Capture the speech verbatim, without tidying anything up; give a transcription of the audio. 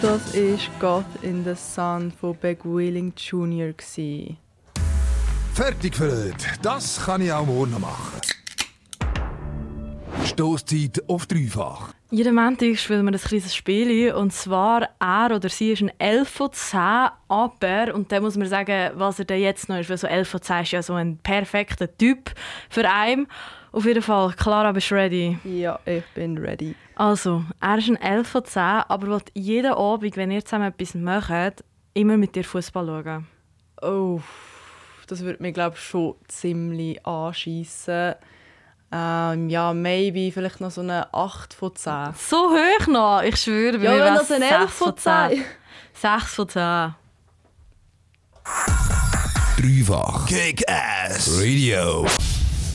Das war God in the Sun von Beck Wheeling Junior Fertig für heute. Das kann ich auch morgen noch machen. Stosszeit auf dreifach. Jeden Montag spielen wir ein kleines Spiel. Und zwar, er oder sie ist ein elf von zehn, aber, und dann muss man sagen, was er denn jetzt noch ist, weil so elf von zehn ist ja so ein perfekter Typ für einen. Auf jeden Fall, Clara, bist du ready? Ja, ich bin ready. Also, er ist ein elf von zehn, aber will jeden Abend, wenn ihr zusammen etwas macht, immer mit dir Fußball schauen. Oh, das würde mich, glaube ich, schon ziemlich anschiessen. Ähm, ja, maybe vielleicht noch so eine acht von zehn. So hoch noch, ich schwöre. Bei Ja, mir wenn wär's das ein elf von zehn. sechs von zehn. Dreifach. Kick-Ass Radio.